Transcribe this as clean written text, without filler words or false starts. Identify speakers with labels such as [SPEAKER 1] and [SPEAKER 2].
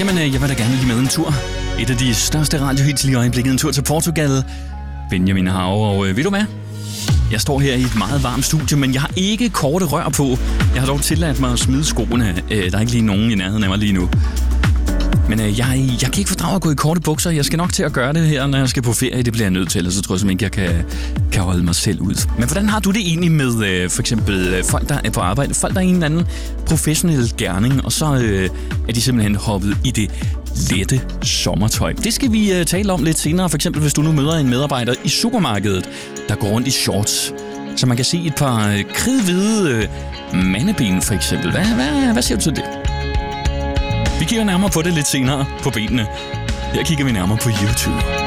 [SPEAKER 1] Jamen, jeg vil da gerne lige med en tur. Et af de største radiohits lige i øjeblikket, en tur til Portugal. Benjamin Hav, og ved du hvad? Jeg står her i et meget varmt studie, men jeg har ikke korte rør på. Jeg har dog tilladt mig at smide skoene. Der er ikke lige nogen i nærheden af mig lige nu. Men jeg kan ikke fordrage at gå i korte bukser. Jeg skal nok til at gøre det her, når jeg skal på ferie. Det bliver jeg nødt til, ellers så tror jeg simpelthen ikke, jeg kan holde mig selv ud. Men hvordan har du det egentlig med for eksempel folk, der er på arbejde? Folk, der er en eller anden professionel gerning, og så er de simpelthen hoppet i det lette sommertøj. Det skal vi tale om lidt senere. For eksempel, hvis du nu møder en medarbejder i supermarkedet, der går rundt i shorts. Så man kan se et par kridhvide mandeben, for eksempel. Hvad siger du til det? Vi kigger nærmere på det lidt senere på benene. Her kigger vi nærmere på YouTube.